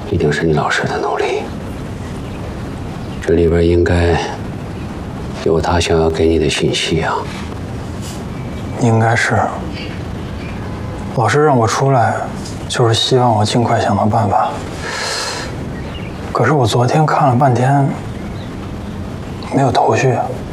一定是你老师的努力。这里边应该有他想要给你的信息啊。 应该是。老师让我出来，就是希望我尽快想到办法。可是我昨天看了半天，没有头绪啊。